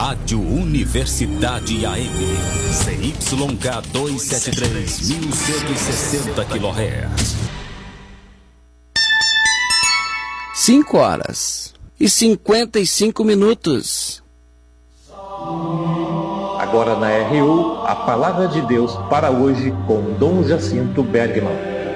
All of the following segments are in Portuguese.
Rádio Universidade AM, ZYK 273, 1160 kHz. 5h55. Agora na RU, a palavra de Deus para hoje com Dom Jacinto Bergman.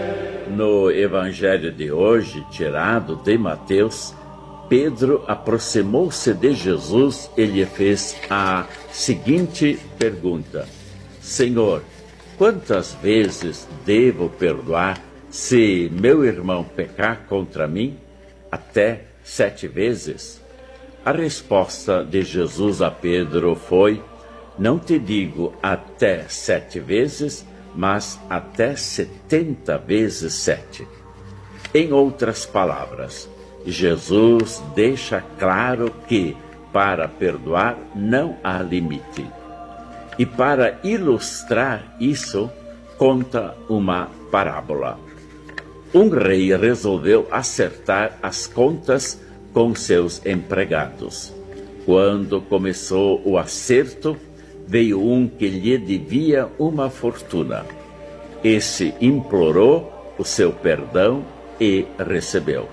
No evangelho de hoje, tirado de Mateus, Pedro aproximou-se de Jesus e lhe fez a seguinte pergunta: Senhor, quantas vezes devo perdoar se meu irmão pecar contra mim? Até 7 vezes? A resposta de Jesus a Pedro foi: não te digo até 7 vezes, mas até 70 vezes 7. Em outras palavras, Jesus deixa claro que, para perdoar, não há limite. E para ilustrar isso, conta uma parábola. Um rei resolveu acertar as contas com seus empregados. Quando começou o acerto, veio um que lhe devia uma fortuna. Esse implorou o seu perdão e recebeu.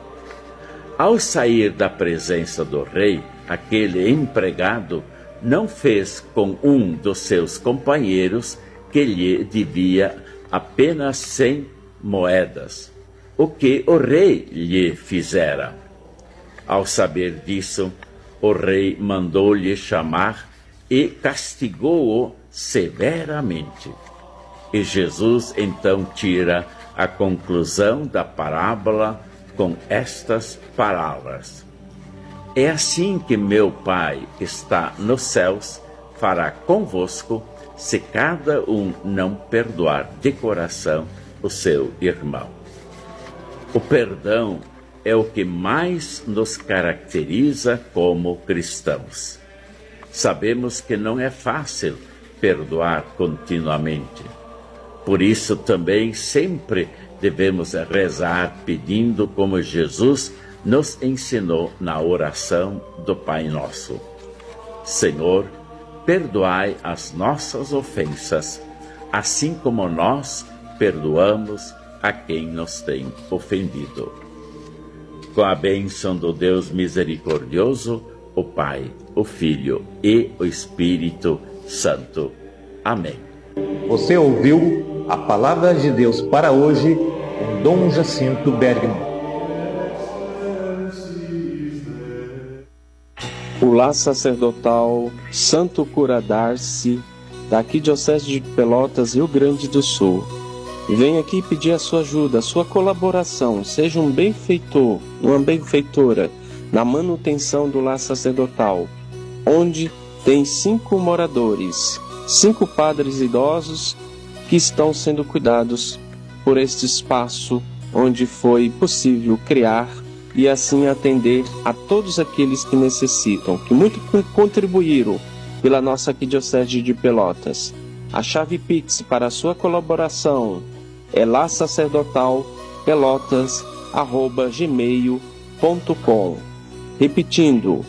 Ao sair da presença do rei, aquele empregado não fez com um dos seus companheiros que lhe devia apenas 100 moedas, o que o rei lhe fizera. Ao saber disso, o rei mandou-lhe chamar e castigou-o severamente. E Jesus então tira a conclusão da parábola com estas palavras: é assim que meu Pai que está nos céus fará convosco, se cada um não perdoar de coração o seu irmão. O perdão é o que mais nos caracteriza como cristãos. Sabemos que não é fácil perdoar continuamente. Por isso também sempre devemos rezar pedindo como Jesus nos ensinou na oração do Pai Nosso: Senhor, perdoai as nossas ofensas, assim como nós perdoamos a quem nos tem ofendido. Com a bênção do Deus misericordioso, o Pai, o Filho e o Espírito Santo. Amém. Você ouviu a palavra de Deus para hoje com Dom Jacinto Bergman. O lar sacerdotal Santo Cura d'Arcy, da Arquidiocese de Pelotas, Rio Grande do Sul, vem aqui pedir a sua ajuda, a sua colaboração. Seja um benfeitor, uma benfeitora na manutenção do lar sacerdotal, onde tem 5 moradores, 5 padres idosos que estão sendo cuidados por este espaço onde foi possível criar e assim atender a todos aqueles que necessitam, que muito contribuíram pela nossa Arquidiocese de Pelotas. A chave Pix para a sua colaboração é larsacerdotalpelotas@gmail.com. Repetindo,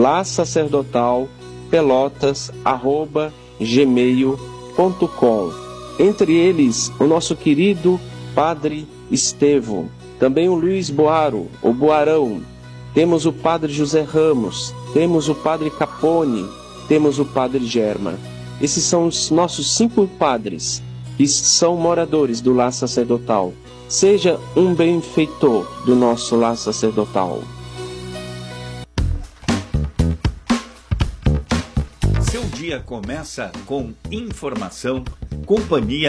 larsacerdotalpelotas@gmail.com. Entre eles, o nosso querido Padre Estevão, também o Luiz Boaro, o Boarão, temos o Padre José Ramos, temos o Padre Capone, temos o Padre Germa. Esses são os nossos 5 padres que são moradores do lar sacerdotal. Seja um benfeitor do nosso lar sacerdotal. Seu dia começa com informação, companhia